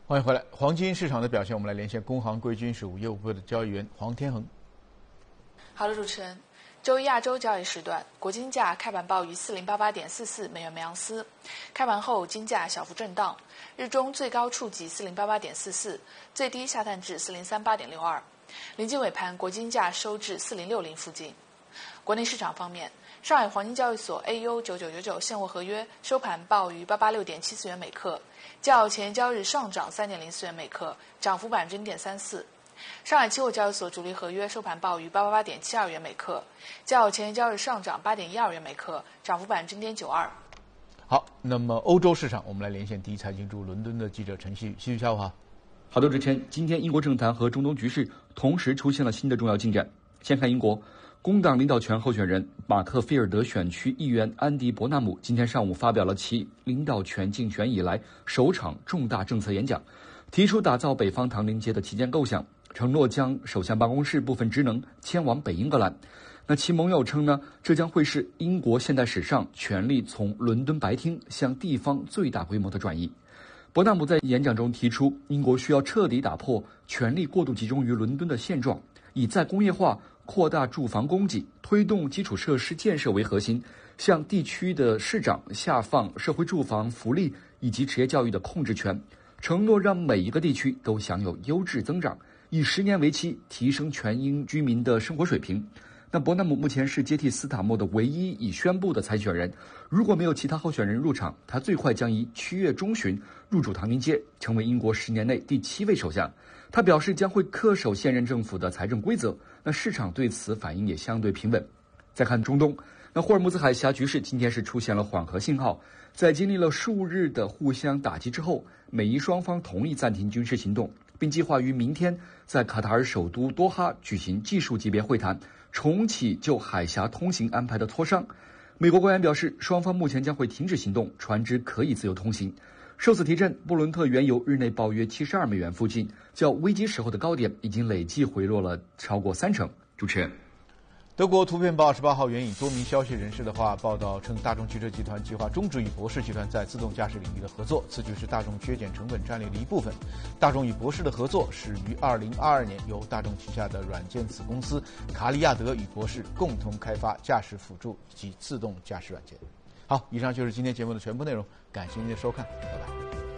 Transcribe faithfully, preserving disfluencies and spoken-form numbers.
欢迎回来。黄金市场的表现，我们来连线工行贵金属业务部的交易员黄天恒。 好的，主持人。周一亚洲交易时段，国金价开盘报于四零八八点四四美元每盎司，开盘后金价小幅震荡，日中最高触及四零八八点四四，最低下探至四零三八点六二，临近尾盘，国金价收至四零六零附近。国内市场方面，上海黄金交易所 A U 九九九九现货合约收盘报于八八六点七四元每克，较前一交易日上涨三点零四元每克，涨幅百分之零点三四。上海期货交易所主力合约收盘报于八八八点七二元每克，较前一交易日上涨八点一二元每克，涨幅百分之零点九二。 好，那么欧洲市场，我们来连线第一财经驻伦敦的记者陈曦，曦下午好。 好的，主持人，今天英国政坛和中东局势同时出现了新的重要进展。先看英国，工党领导权候选人马克菲尔德选区议员安迪·伯纳姆今天上午发表了其领导权竞选以来首场重大政策演讲，提出打造北方唐宁街的旗舰构想，承诺将首相办公室部分职能迁往北英格兰。那其盟友称呢，这将会是英国现代史上权力从伦敦白厅向地方最大规模的转移。伯纳姆在演讲中提出，英国需要彻底打破权力过度集中于伦敦的现状，以再工业化、扩大住房供给、推动基础设施建设为核心，向地区的市长下放社会住房、福利以及职业教育的控制权，承诺让每一个地区都享有优质增长，以十年为期提升全英居民的生活水平。那伯纳姆目前是接替斯塔默的唯一已宣布的参选人，如果没有其他候选人入场，他最快将于七月中旬入主唐宁街，成为英国十年内第七位首相。他表示将会恪守现任政府的财政规则，那市场对此反应也相对平稳。再看中东，那霍尔木兹海峡局势今天是出现了缓和信号，在经历了数日的互相打击之后，美伊双方同意暂停军事行动，并计划于明天在卡塔尔首都多哈举行技术级别会谈，重启就海峡通行安排的磋商。美国官员表示，双方目前将会停止行动，船只可以自由通行。受此提振，布伦特原油日内报约七十二美元附近，较危机时候的高点已经累计回落了超过三成。主持人。 德国图片报二十八号援引多名消息人士的话报道称，大众汽车集团计划终止与博世集团在自动驾驶领域的合作，此举是大众削减成本战略的一部分。大众与博世的合作始于二零二二年，由大众旗下的软件子公司卡利亚德与博世共同开发驾驶辅助及自动驾驶软件。好，以上就是今天节目的全部内容，感谢您的收看，拜拜。